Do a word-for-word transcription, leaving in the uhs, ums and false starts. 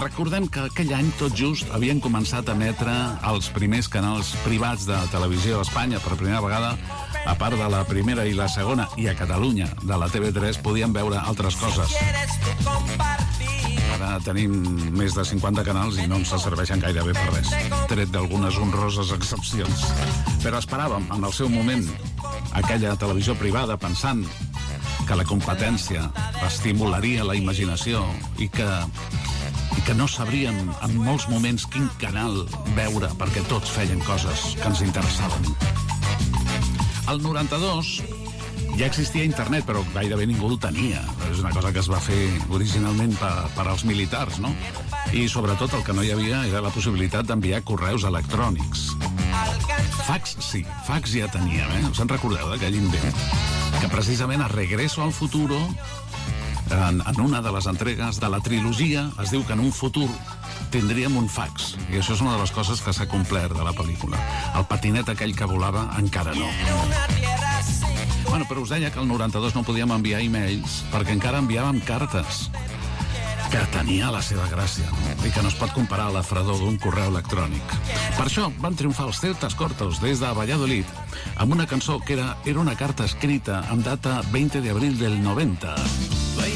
recordem que aquell any, tot just, havien començat a emetre els primers canals privats de televisió a Espanya. Per primera vegada, a part de la primera i la segona, i a Catalunya, de la T V tres, podien veure altres coses. Ara tenim més de cinquanta canals i no ens serveixen gairebé per res, tret d'algunes honroses excepcions. Però esperàvem, en el seu moment, aquella televisió privada, pensant que la competència estimularia la imaginació i que, i que no sabríem en molts moments quin canal veure perquè tots feien coses que ens interessaven. Al noranta-dos ja existia internet, però gairebé ningú el tenia. És una cosa que es va fer originalment per, per als militars, no? I sobretot el que no hi havia era la possibilitat d'enviar correus electrònics. Fax sí, fax ja teníem, eh? Us en recordeu d'aquell invent? Que precisament a Regreso al Futuro, en, en una de les entregues de la trilogia, es diu que en un futur tindríem un fax. I això és una de les coses que s'ha complert de la pel·lícula. El patinet aquell que volava encara no. Bueno, però us deia que el noranta-dos no podíem enviar e-mails perquè encara enviàvem cartes, que tenia la seva gràcia, no? I que no es pot comparar a la fredor d'un correu electrònic. Per això van triomfar els Celtas Cortos des de Valladolid amb una cançó que era, era una carta escrita amb data veinte de abril del noventa.